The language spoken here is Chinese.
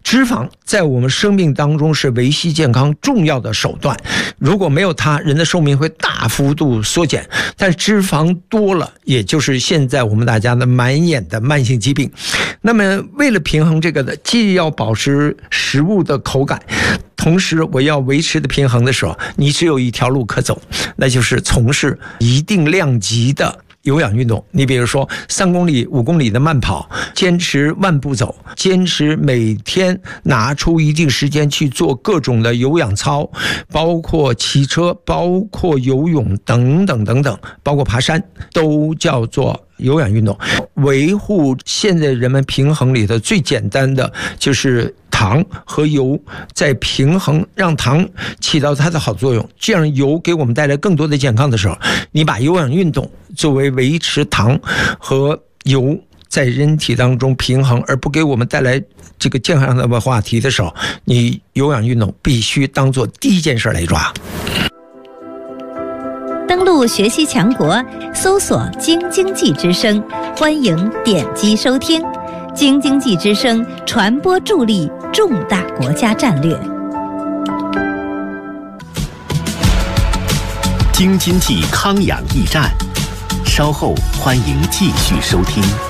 脂肪在我们生命当中是维系健康重要的手段，如果没有它，人的寿命会大幅度缩减。但脂肪多了，也就是现在我们大家的满眼的慢性疾病。那么为了平衡这个的，既要保持食物的口感，同时我要维持的平衡的时候，你只有一条路可走，那就是从事一定量级的有氧运动。你比如说3公里、5公里的慢跑，坚持万步走，坚持每天拿出一定时间去做各种的有氧操，包括骑车，包括游泳等等等等，包括爬山，都叫做有氧运动。维护现在人们平衡里的最简单的就是糖和油在平衡，让糖起到它的好作用，这样油给我们带来更多的健康的时候，你把有氧运动作为维持糖和油在人体当中平衡而不给我们带来这个健康的话题的时候，你有氧运动必须当做第一件事来抓。 登录学习强国，搜索京经济之声，欢迎点击收听。京经济之声，传播助力重大国家战略。 京津冀康养驿站，稍后欢迎继续收听。